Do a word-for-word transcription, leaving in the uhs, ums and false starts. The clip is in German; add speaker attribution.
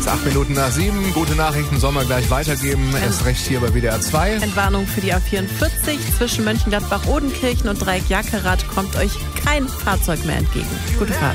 Speaker 1: Jetzt acht Minuten nach sieben. Gute Nachrichten soll man gleich weitergeben. Erst recht hier bei W D R zwei.
Speaker 2: Entwarnung für die A vierundvierzig. Zwischen Mönchengladbach-Odenkirchen und Dreieck Jackerath kommt euch kein Fahrzeug mehr entgegen. Gute Fahrt.